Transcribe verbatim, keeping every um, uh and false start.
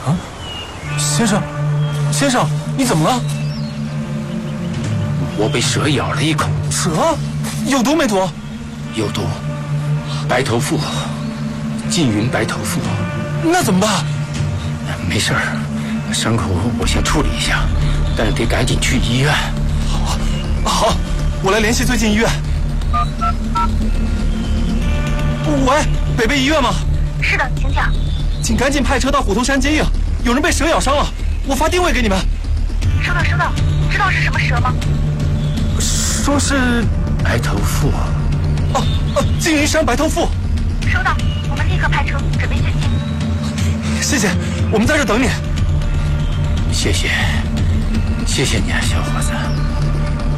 啊，先生，先生，你怎么了？ 我被蛇咬了一口。 蛇？有毒没毒？ 有毒。白头腹，缙云白头腹。 那怎么办？ 没事儿，伤口我先处理一下，但是得赶紧去医院。 好，好，我来联系最近医院。喂，北碚医院吗？ 是的，请讲。 请赶紧派车到虎头山接应，有人被蛇咬伤了。我发定位给你们。 收到，收到。知道是什么蛇吗？ 说是白头腹。 哦哦，缙云山白头腹。 收到，我们立刻派车，准备接机。 谢谢，我们在这等你。 谢谢，谢谢你啊，小伙子。